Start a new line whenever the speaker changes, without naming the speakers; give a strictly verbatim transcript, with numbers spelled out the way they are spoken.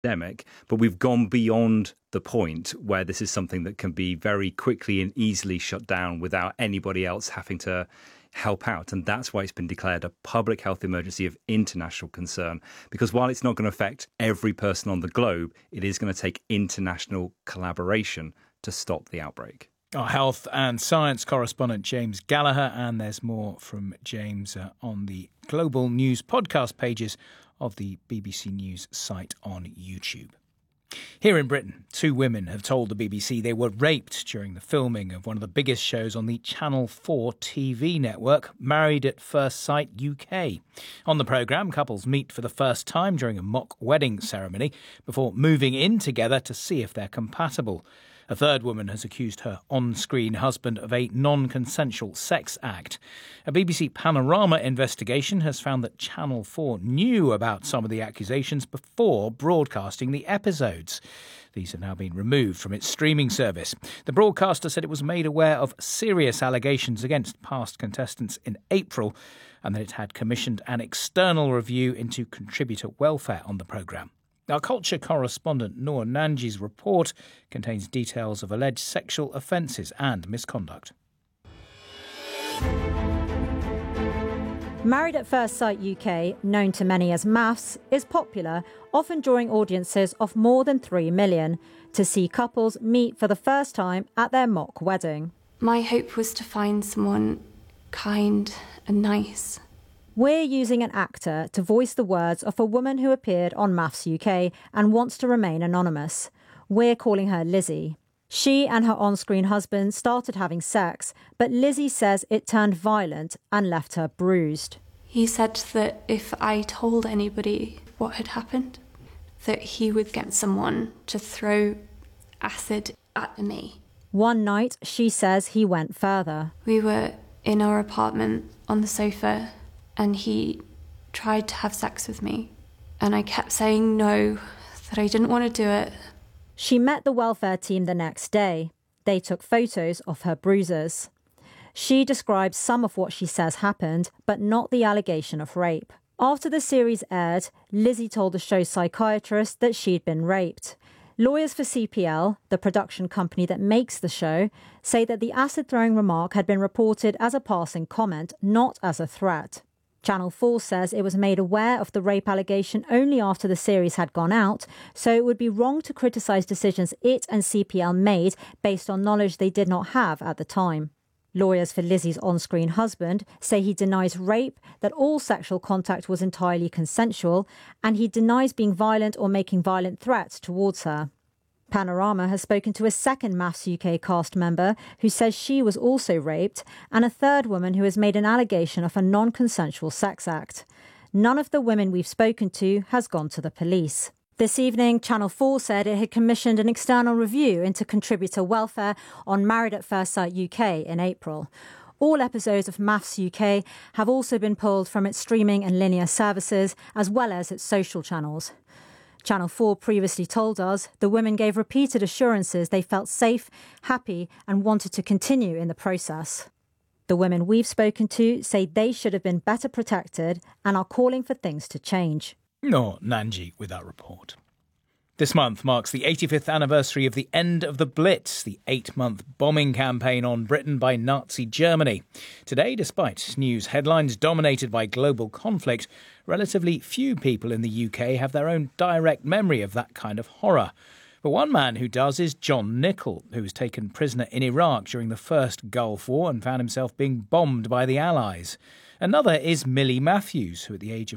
pandemic, but we've gone beyond the point where this is something that can be very quickly and easily shut down without anybody else having to help out. And that's why it's been declared a public health emergency of international concern, because while it's not going to affect every person on the globe, it is going to take international collaboration to stop the outbreak.
Our health and science correspondent James Gallagher, and there's more from James uh, on the Global News podcast pages of the B B C News site on YouTube. Here in Britain, two women have told the B B C they were raped during the filming of one of the biggest shows on the Channel four T V network, Married at First Sight U K. On the programme, couples meet for the first time during a mock wedding ceremony before moving in together to see if they're compatible. A third woman has accused her on-screen husband of a non-consensual sex act. A B B C Panorama investigation has found that Channel four knew about some of the accusations before broadcasting the episodes. These have now been removed from its streaming service. The broadcaster said it was made aware of serious allegations against past contestants in April and that it had commissioned an external review into contributor welfare on the programme. Our culture correspondent Noor Nanji's report contains details of alleged sexual offences and misconduct.
Married at First Sight U K, known to many as MAFS, is popular, often drawing audiences of more than three million, to see couples meet for the first time at their mock wedding.
My hope was to find someone kind and nice.
We're using an actor to voice the words of a woman who appeared on MAFS U K and wants to remain anonymous. We're calling her Lizzie. She and her on-screen husband started having sex, but Lizzie says it turned violent and left her bruised.
He said that if I told anybody what had happened, that he would get someone to throw acid at me.
One night, she says he went further.
We were in our apartment on the sofa, and he tried to have sex with me. And I kept saying no, that I didn't want to do it.
She met the welfare team the next day. They took photos of her bruises. She describes some of what she says happened, but not the allegation of rape. After the series aired, Lizzie told the show's psychiatrist that she'd been raped. Lawyers for C P L, the production company that makes the show, say that the acid-throwing remark had been reported as a passing comment, not as a threat. Channel four says it was made aware of the rape allegation only after the series had gone out, so it would be wrong to criticise decisions it and C P L made based on knowledge they did not have at the time. Lawyers for Lizzie's on-screen husband say he denies rape, that all sexual contact was entirely consensual, and he denies being violent or making violent threats towards her. Panorama has spoken to a second MAFS U K cast member who says she was also raped, and a third woman who has made an allegation of a non-consensual sex act. None of the women we've spoken to has gone to the police. This evening, Channel four said it had commissioned an external review into contributor welfare on Married at First Sight U K in April. All episodes of MAFS U K have also been pulled from its streaming and linear services, as well as its social channels. Channel four previously told us the women gave repeated assurances they felt safe, happy and wanted to continue in the process. The women we've spoken to say they should have been better protected and are calling for things to change.
Noor Nanji with that report. This month marks the eighty-fifth anniversary of the end of the Blitz, the eight-month bombing campaign on Britain by Nazi Germany. Today, despite news headlines dominated by global conflict, relatively few people in the U K have their own direct memory of that kind of horror. But one man who does is John Nichol, who was taken prisoner in Iraq during the first Gulf War and found himself being bombed by the Allies. Another is Millie Matthews, who at the age of